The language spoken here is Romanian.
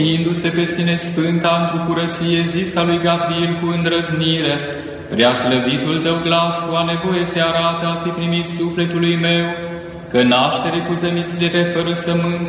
Indu-se pe sine sfânta într-o curăție zisa lui Gabriel cu îndrăznire, prea slăvitul tău glas cu a nevoie se arată a fi primit sufletului meu, că naștere cu zămisire fără sămânță